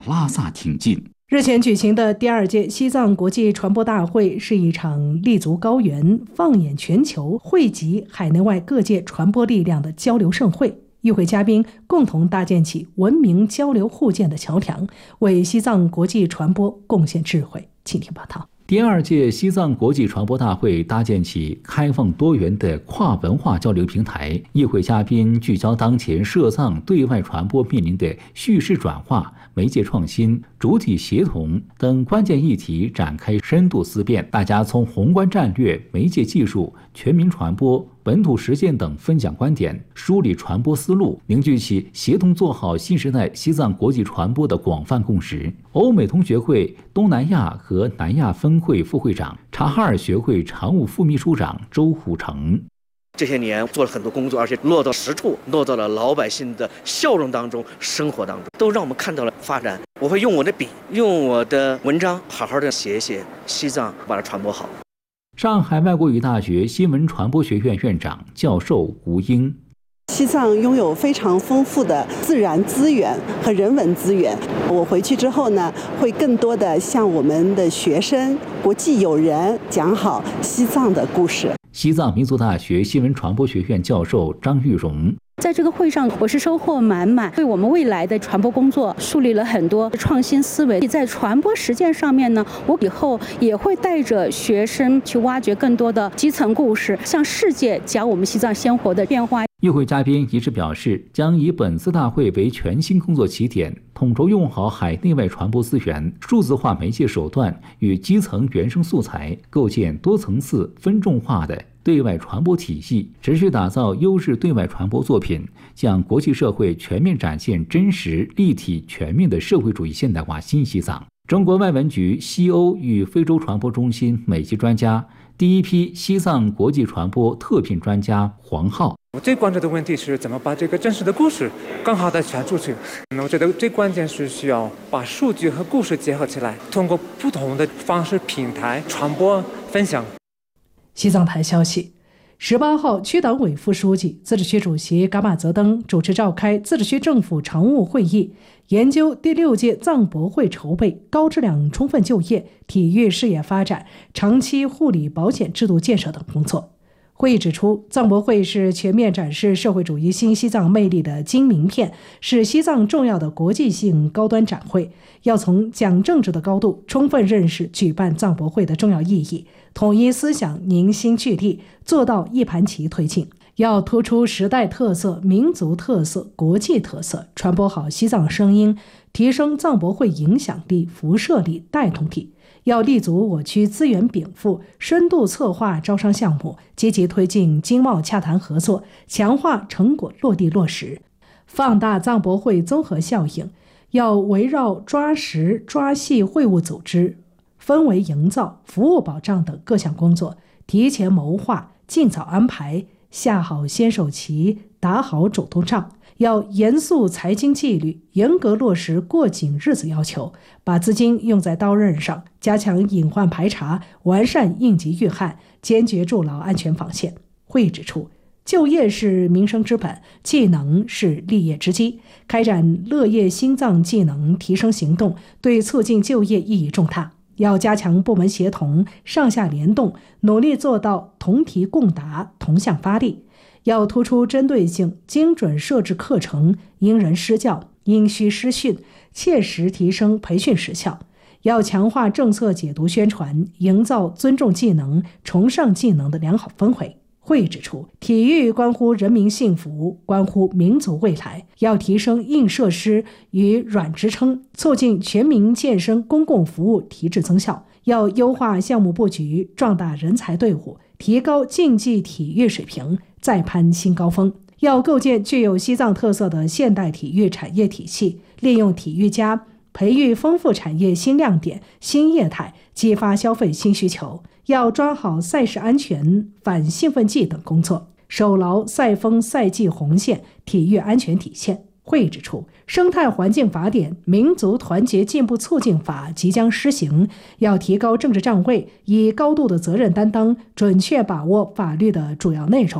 拉萨挺进。 日前举行的第2届西藏国际传播大会是一场立足高原、放眼全球、汇集海内外各界传播力量的交流盛会。与会嘉宾共同搭建起文明交流互鉴的桥梁，为西藏国际传播贡献智慧。请听报道。 第2届西藏国际传播大会搭建起开放多元的跨文化交流平台，与会嘉宾聚焦当前涉藏对外传播面临的叙事转化、媒介创新、主体协同等关键议题展开深度思辨。大家从宏观战略、媒介技术、全民传播、本土实践等分享观点，梳理传播思路，凝聚起协同做好新时代西藏国际传播的广泛共识。欧美同学会东南亚和南亚分会副会长、察哈尔学会常务副秘书长周虎成： 这些年做了很多工作，而且落到实处，落到了老百姓的笑容当中、生活当中，都让我们看到了发展。我会用我的笔，用我的文章，好好的写一写西藏，把它传播好。 上海外国语大学新闻传播学院院长、教授吴英： 西藏拥有非常丰富的自然资源和人文资源。我回去之后呢，会更多的向我们的学生、国际友人讲好西藏的故事。 西藏民族大学新闻传播学院教授张玉荣： 在这个会上，我是收获满满，为我们未来的传播工作树立了很多创新思维。在传播实践上面呢，我以后也会带着学生去挖掘更多的基层故事，向世界讲我们西藏鲜活的变化。 与会嘉宾一致表示，将以本次大会为全新工作起点，统筹用好海内外传播资源、数字化媒介手段与基层原生素材，构建多层次、分众化的对外传播体系，持续打造优质对外传播作品，向国际社会全面展现真实、立体、全面的社会主义现代化新西藏。中国外文局西欧与非洲传播中心美籍专家、第一批西藏国际传播特聘专家黄浩： 我最关注的问题是怎么把这个真实的故事更好的传出去。我觉得最关键是需要把数据和故事结合起来，通过不同的方式平台传播分享。 西藏台消息，18号，区党委副书记、自治区主席噶玛泽登主持召开自治区政府常务会议，研究第6届藏博会筹备、高质量充分就业、体育事业发展、长期护理保险制度建设等工作。会议指出，藏博会是全面展示社会主义新西藏魅力的金名片，是西藏重要的国际性高端展会，要从讲政治的高度充分认识举办藏博会的重要意义，统一思想，凝心聚力，做到一盘棋推进。要突出时代特色、民族特色、国际特色，传播好西藏声音，提升藏博会影响力、辐射力、带动力。要立足我区资源禀赋，深度策划招商项目，积极推进经贸洽谈合作，强化成果落地落实，放大藏博会综合效应。要围绕抓实抓细会务组织、氛围营造、服务保障等各项工作，提前谋划，尽早安排，下好先手棋，打好主动仗。要严肃财经纪律，严格落实过紧日子要求，把资金用在刀刃上，加强隐患排查，完善应急预案，坚决筑牢安全防线。会议指出，就业是民生之本，技能是立业之基，开展乐业新藏技能提升行动，对促进就业意义重大。要加强部门协同，上下联动，努力做到同题共答，同向发力。要突出针对性、精准设置课程，因人施教，因需施训，切实提升培训实效。要强化政策解读宣传，营造尊重技能、崇尚技能的良好氛围。会议指出，体育关乎人民幸福，关乎民族未来，要提升硬设施与软支撑，促进全民健身公共服务提质增效。要优化项目布局，壮大人才队伍，提高竞技体育水平，再攀新高峰。要构建具有西藏特色的现代体育产业体系，利用体育家培育丰富产业新亮点、新业态，激发消费新需求。要抓好赛事安全、反兴奋剂等工作，守牢赛风赛季红线、体育安全底线。会议指出，生态环境法典、民族团结进步促进法即将施行，要提高政治站位，以高度的责任担当，准确把握法律的主要内容，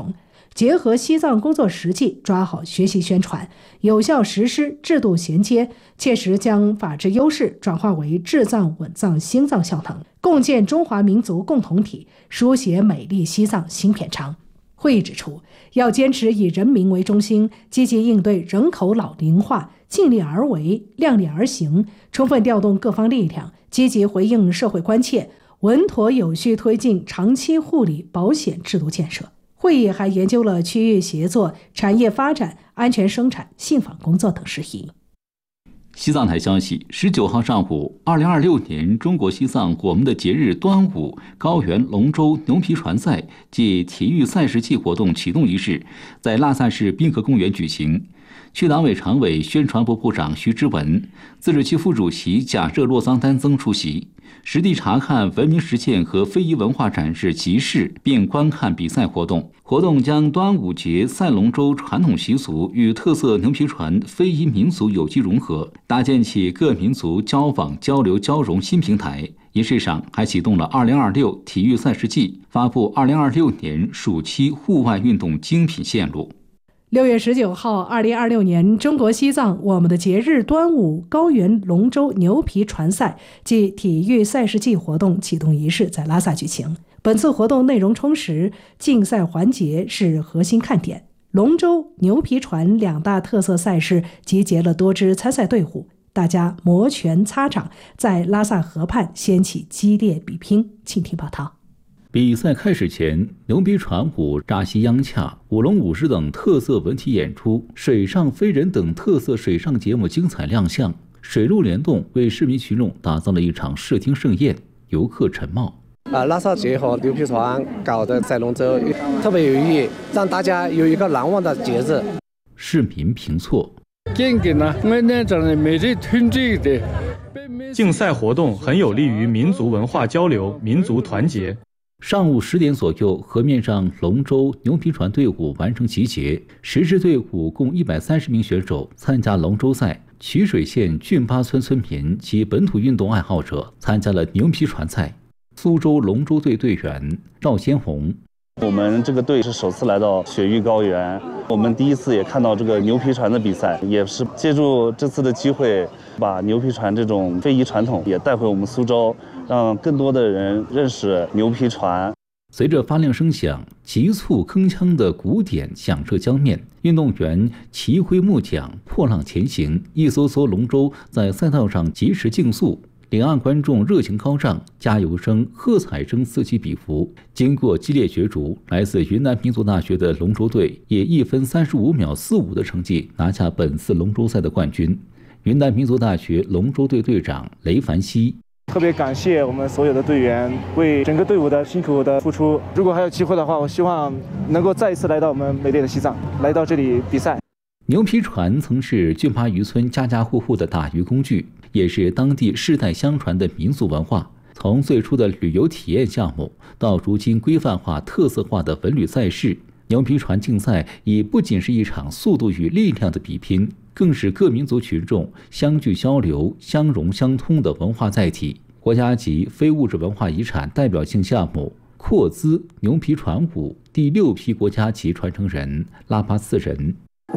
结合西藏工作实际，抓好学习宣传，有效实施制度衔接，切实将法治优势转化为治藏、稳藏、兴藏效能，共建中华民族共同体，书写美丽西藏新篇章。会议指出，要坚持以人民为中心，积极应对人口老龄化，尽力而为，量力而行，充分调动各方力量，积极回应社会关切，稳妥有序推进长期护理保险制度建设。会议还研究了区域协作、产业发展、安全生产、信访工作等事宜。 西藏台消息，19号上午，2026年中国西藏我们的节日端午高原龙舟牛皮船赛暨体育赛事季活动启动仪式在拉萨市滨河公园举行。区党委常委、宣传部部长徐之文、自治区副主席贾热洛桑丹增出席，实地查看文明实践和非遗文化展示集市，并观看比赛活动。活动将端午节赛龙舟传统习俗与特色牛皮船非遗民俗有机融合，搭建起各民族交往、交流、交融新平台。仪式上还启动了2026体育赛事季，发布2026年暑期户外运动精品线路。 6月19号，2026年中国西藏我们的节日端午高原龙舟牛皮船赛暨体育赛事季活动启动仪式在拉萨举行。本次活动内容充实，竞赛环节是核心看点。龙舟、牛皮船两大特色赛事集结了多支参赛队伍，大家摩拳擦掌，在拉萨河畔掀起激烈比拼。请听报道。 比赛开始前，牛皮船舞、扎西央恰、舞龙舞狮等特色文体演出，水上飞人等特色水上节目精彩亮相，水陆联动为市民群众打造了一场视听盛宴，游客陈茂。 拉萨结合牛皮船搞的赛龙舟特别有意义，让大家有一个难忘的节日。 市民评错。 竞赛活动很有利于民族文化交流、民族团结。 上午10点左右，河面上龙舟、牛皮船队伍完成集结，10支队伍共130名选手参加龙舟赛。曲水县峻巴村村民及本土运动爱好者参加了牛皮船赛。苏州龙舟队队员赵先红： 我们这个队是首次来到雪域高原，我们第一次也看到这个牛皮船的比赛，也是借助这次的机会，把牛皮船这种非遗传统也带回我们苏州，让更多的人认识牛皮船。 随着发令声响，急促铿锵的鼓点响彻江面，运动员齐挥木桨，破浪前行，一艘艘龙舟在赛道上及时竞速。两岸观众热情高涨，加油声、喝彩声此起彼伏。经过激烈角逐，来自云南民族大学的龙舟队以1分35秒45的成绩拿下本次龙舟赛的冠军。云南民族大学龙舟队队长雷凡西： 特别感谢我们所有的队员为整个队伍的辛苦的付出。如果还有机会的话，我希望能够再一次来到我们美丽的西藏，来到这里比赛。 牛皮船曾是峻巴渔村家家户户的打渔工具，也是当地世代相传的民俗文化。从最初的旅游体验项目，到如今规范化、特色化的文旅赛事，牛皮船竞赛已不仅是一场速度与力量的比拼，更是各民族群众相聚交流、相融相通的文化载体。国家级非物质文化遗产代表性项目扩资牛皮船舞第6批国家级传承人拉巴次仁：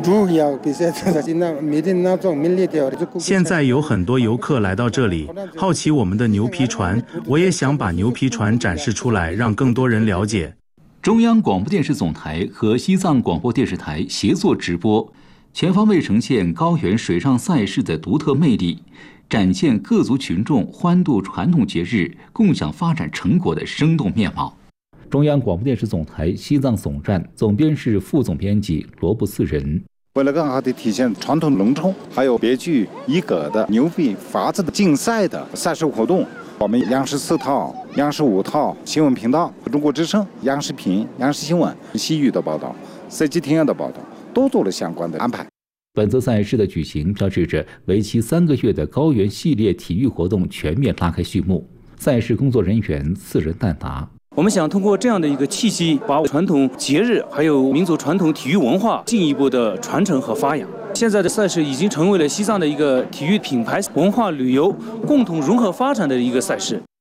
现在有很多游客来到这里，好奇我们的牛皮船，我也想把牛皮船展示出来，让更多人了解。 中央广播电视总台和西藏广播电视台协作直播，全方位呈现高原水上赛事的独特魅力，展现各族群众欢度传统节日、共享发展成果的生动面貌。中央广播电视总台西藏总站总编室副总编辑罗布次仁： 为了更好地体现传统龙舟还有别具一格的牛皮筏子的竞赛的赛事活动，我们央视4套、央视5套新闻频道、中国之声、央视频、央视新闻、西语的报道、CGTN 的报道都做了相关的安排。 本次赛事的举行，标志着为期3个月的高原系列体育活动全面拉开序幕。赛事工作人员次仁旦答： 我们想通过这样的一个契机，把传统节日还有民族传统体育文化进一步的传承和发扬。现在的赛事已经成为了西藏的一个体育品牌、文化旅游共同融合发展的一个赛事。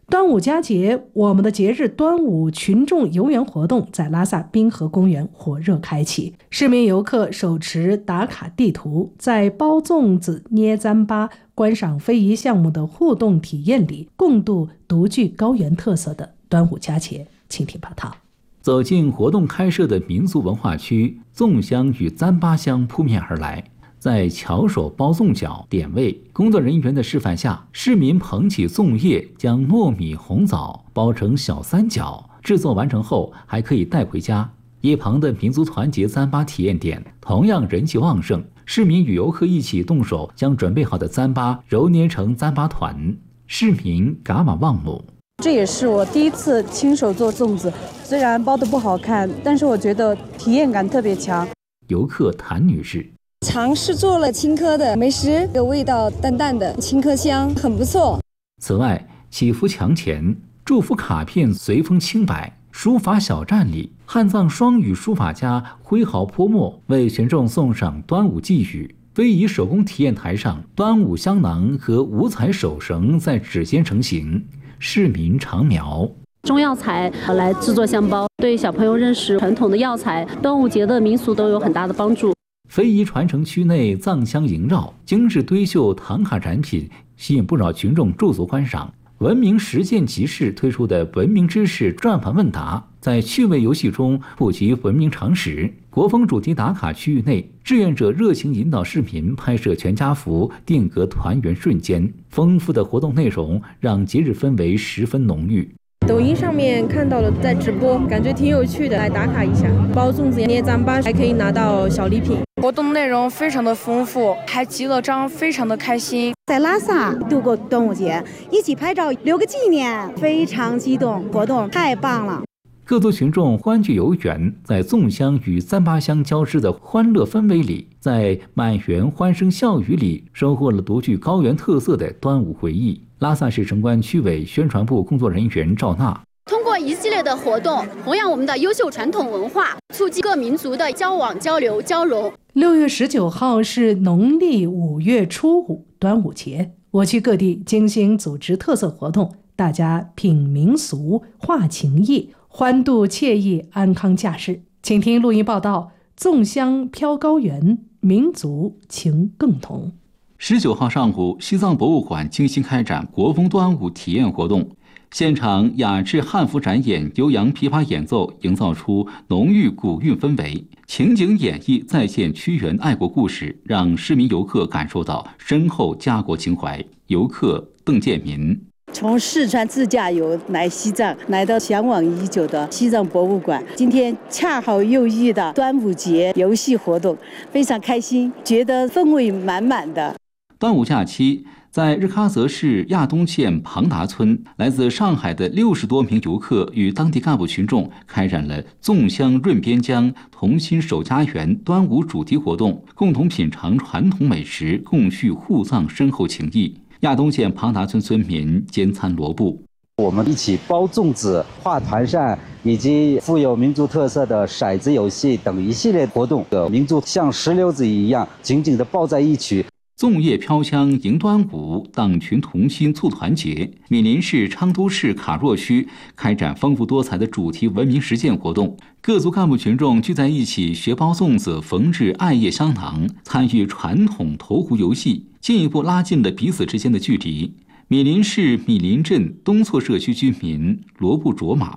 端午佳节，我们的节日端午群众游园活动在拉萨滨河公园火热开启。市民游客手持打卡地图，在包粽子、捏糌粑、观赏非遗项目的互动体验里，共度独具高原特色的端午佳节。请听报道。 走进活动开设的民俗文化区，粽香与糌粑香扑面而来。在巧手包粽角点味工作人员的示范下，市民捧起粽叶，将糯米、红枣包成小三角，制作完成后还可以带回家。一旁的民族团结糌粑体验点同样人气旺盛，市民与游客一起动手将准备好的糌粑揉捏成糌粑团，市民嘎马望姆。 这也是我第一次亲手做粽子，虽然包得不好看，但是我觉得体验感特别强。 游客谭女士尝试做了青稞的美食，味道淡淡的，青稞香，很不错。 此外，祈福墙前祝福卡片随风轻摆，书法小站里汉藏双语书法家挥毫泼墨，为群众送上端午寄语。非遗手工体验台上，端午香囊和五彩手绳在指尖成型，市民常描中药材来制作香包，对小朋友认识传统的药材、端午节的民俗都有很大的帮助。 非遗传承区内藏香萦绕，精致堆绣唐卡展品吸引不少群众驻足观赏。文明实践集市推出的文明知识转盘问答，在趣味游戏中普及文明常识。国风主题打卡区域内，志愿者热情引导市民拍摄全家福，定格团圆瞬间。丰富的活动内容让节日氛围十分浓郁。 抖音上面看到了在直播，感觉挺有趣的，来打卡一下。包粽子、捏糌粑，还可以拿到小礼品。 活动内容非常的丰富，还集了章，非常的开心。 在拉萨度过端午节，一起拍照留个纪念，非常激动，活动太棒了。 各族群众欢聚游园，在粽香与糌粑香交织的欢乐氛围里，在满园欢声笑语里，收获了独具高原特色的端午回忆。拉萨市城关区委宣传部工作人员赵娜通过一系列的活动，弘扬我们的优秀传统文化，促进各民族的交往、交流、交融。 6月19号是农历5月初5，端午节。我区各地精心组织特色活动，大家品民俗、话情谊，欢度惬意，安康假日。请听录音报道：粽香飘高原，民族情更浓。 19号上午，西藏博物馆精心开展国风端午体验活动，现场雅致汉服展演、悠扬琵琶演奏，营造出浓郁古韵氛围。情景演绎再现屈原爱国故事，让市民游客感受到深厚家国情怀。游客邓建民从四川自驾游来西藏，来到向往已久的西藏博物馆，今天恰好又遇到端午节游戏活动，非常开心，觉得氛围满满的。 端午假期，在日喀则市亚东县庞达村，来自上海的60多名游客与当地干部群众开展了粽香润边疆、同心守家园端午主题活动，共同品尝传统美食，共叙沪藏深厚情谊。亚东县庞达村村民煎餐萝卜， 我们一起包粽子、画团扇，以及富有民族特色的骰子游戏等一系列活动，民族像石榴子一样紧紧地抱在一起。 粽叶飘香迎端午，党群同心促团结。闽林市昌都市卡若区开展丰富多彩的主题文明实践活动，各族干部群众聚在一起学包粽子、缝制艾叶香囊，参与传统投壶游戏，进一步拉近了彼此之间的距离。闽林市闽林镇东措社区居民罗布卓玛。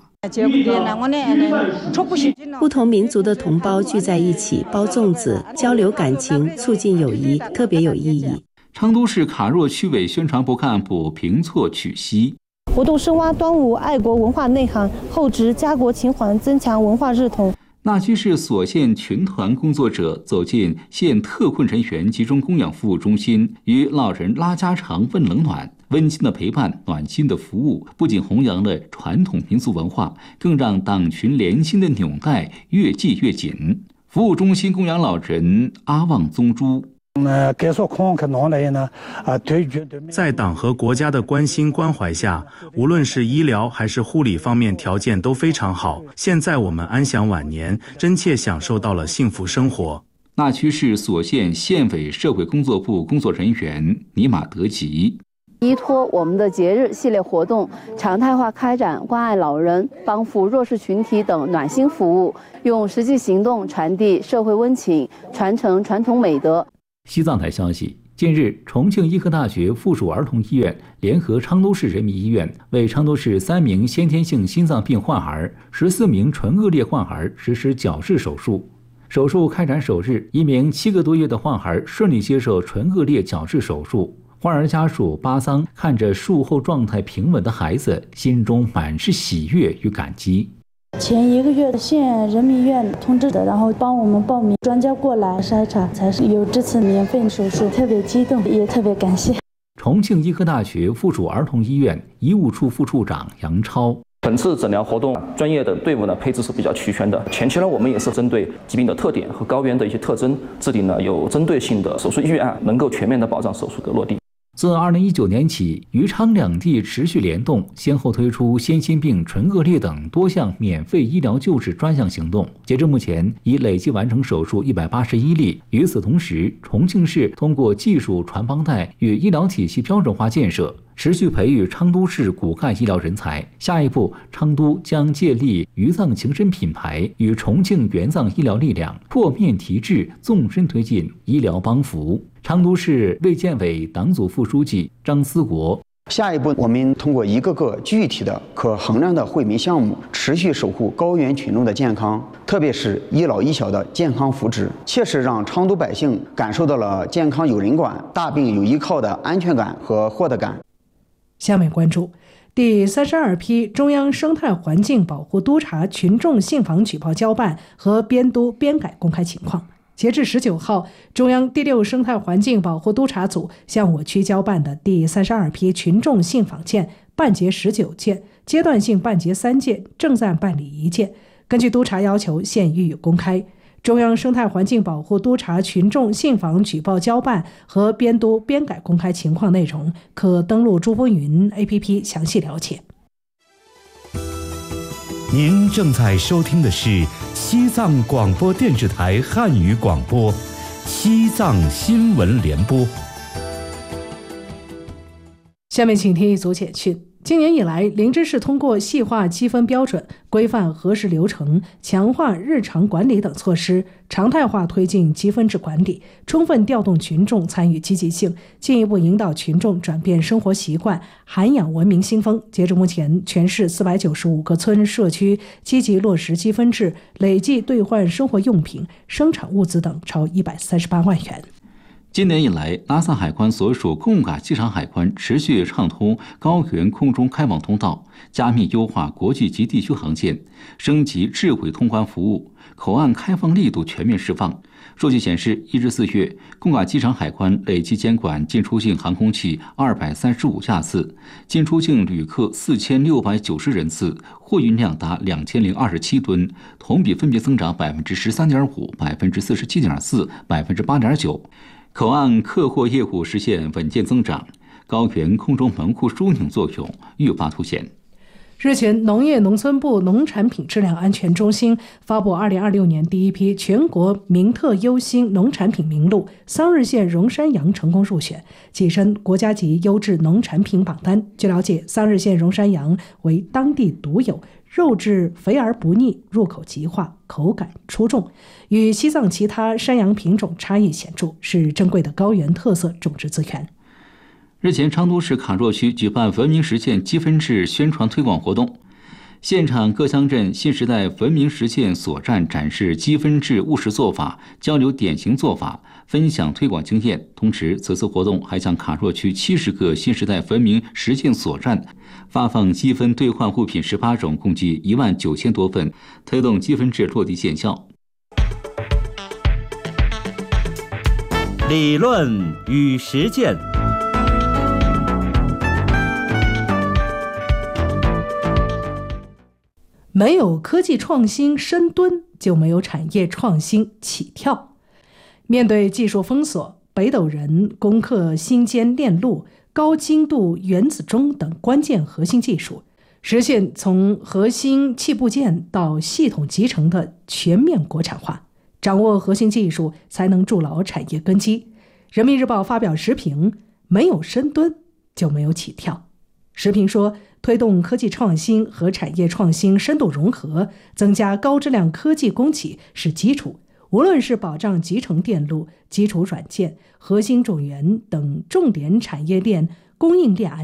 不同民族的同胞聚在一起包粽子，交流感情，促进友谊，特别有意义。 昌都市卡若区委宣传部干部平措曲溪， 活动深挖端午爱国文化内涵，厚植家国情怀，增强文化认同。 那居市所县群团工作者走进县特困人员集中供养服务中心，与老人拉家常、问冷暖，温馨的陪伴、暖心的服务，不仅弘扬了传统民俗文化，更让党群连心的纽带越系越紧。服务中心供养老人阿旺宗珠。 在党和国家的关心关怀下，无论是医疗还是护理方面条件都非常好。现在我们安享晚年，真切享受到了幸福生活。 那区市所县县委社会工作部工作人员尼玛德吉。 依托我们的节日系列活动，常态化开展关爱老人、帮扶弱势群体等暖心服务，用实际行动传递社会温情，传承传统美德。 西藏台消息，近日，重庆医科大学附属儿童医院联合昌都市人民医院为昌都市3名先天性心脏病患儿、14名唇腭裂患儿实施矫治手术。手术开展首日，一名7个多月的患儿顺利接受唇腭裂矫治手术。患儿家属巴桑看着术后状态平稳的孩子，心中满是喜悦与感激。 前1个月县人民医院通知的，然后帮我们报名，专家过来筛查，才是有这次免费手术，特别激动，也特别感谢。 重庆医科大学附属儿童医院医务处副处长杨超。 本次诊疗活动，专业的队伍配置是比较齐全的。前期我们也是针对疾病的特点和高原的一些特征，制定了有针对性的手术预案，能够全面的保障手术的落地。 自2019年起，余昌两地持续联动，先后推出先心病、唇腭裂等多项免费医疗救治专项行动。截至目前，已累计完成手术181例。与此同时，重庆市通过技术传帮带与医疗体系标准化建设，持续培育昌都市骨干医疗人才。下一步，昌都将借力渝藏情深品牌与重庆援藏医疗力量，破面提质，纵深推进医疗帮扶。昌都市卫健委党组副书记张思国。 下一步，我们通过一个个具体的可衡量的惠民项目，持续守护高原群众的健康，特别是医老医小的健康福祉，切实让昌都百姓感受到了健康有人管、大病有依靠的安全感和获得感。 下面关注第32批中央生态环境保护督察群众信访举报交办和编督编改公开情况。截至19号，中央第6生态环境保护督察组向我区交办的第32批群众信访件办结19件，阶段性办结3件，正暂办理1件。根据督察要求，现予以公开。中央生态环境保护督察群众信访举报交办和编督编改公开情况内容，可登录珠峰云 APP 详细了解。 您正在收听的是西藏广播电视台汉语广播，西藏新闻联播。 下面请听一组简讯。今年以来，林芝市通过细化积分标准、规范核实流程、强化日常管理等措施，常态化推进积分制管理，充分调动群众参与积极性，进一步引导群众转变生活习惯，涵养文明新风。截至目前，全市495个村社区积极落实积分制，累计兑换生活用品、生产物资等超138万元。 今年以来，拉萨海关所属贡嘎机场海关持续畅通高原空中开往通道，加密优化国际及地区航线，升级智慧通关服务，口岸开放力度全面释放。数据显示，1至4月，贡嘎机场海关累计监管进出境航空器235架次，进出境旅客4690人次，货运量达2027吨，同比分别增长13.5%、47.4%、8.9%。口岸客货业务实现稳健增长，高原空中门户枢纽作用愈发凸显。 日前，农业农村部农产品质量安全中心发布2026年第一批全国名特优新农产品名录，桑日县荣山羊成功入选，跻身国家级优质农产品榜单。据了解，桑日县荣山羊为当地独有，肉质肥而不腻，入口即化，口感出众，与西藏其他山羊品种差异显著，是珍贵的高原特色种植资源。 日前，昌都市卡若区举办文明实践积分制宣传推广活动，现场各乡镇新时代文明实践所站展示积分制务实做法，交流典型做法，分享推广经验。同时，此次活动还向卡若区70个新时代文明实践所站发放积分兑换物品18种，共计19000多份，推动积分制落地见效。 理论与实践。 没有科技创新深蹲，就没有产业创新起跳。面对技术封锁，北斗人攻克星间链路、高精度原子钟等关键核心技术，实现从核心器部件到系统集成的全面国产化。掌握核心技术，才能筑牢产业根基。人民日报发表时评：没有深蹲， 就没有起跳。时评说，推动科技创新和产业创新深度融合，增加高质量科技供给是基础，无论是保障集成电路、基础软件、核心种源等重点产业链供应链安